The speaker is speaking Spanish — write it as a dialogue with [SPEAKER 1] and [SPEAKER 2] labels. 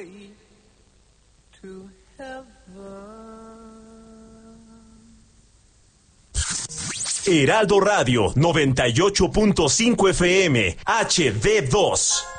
[SPEAKER 1] way to heaven.
[SPEAKER 2] Heraldo Radio 98.5 FM HD2.